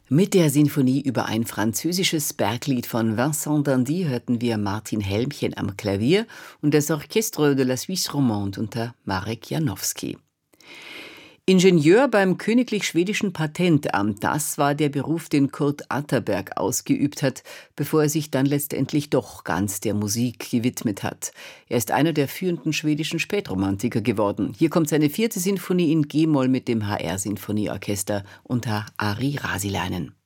Mit der Sinfonie über ein französisches Berglied von Vincent d'Indy hörten wir Martin Helmchen am Klavier und das Orchestre de la Suisse Romande unter Marek Janowski. Ingenieur beim Königlich Schwedischen Patentamt, das war der Beruf, den Kurt Atterberg ausgeübt hat, bevor er sich dann letztendlich doch ganz der Musik gewidmet hat. Er ist einer der führenden schwedischen Spätromantiker geworden. Hier kommt seine 4. Sinfonie in G-Moll mit dem HR-Sinfonieorchester unter Ari Rasilainen.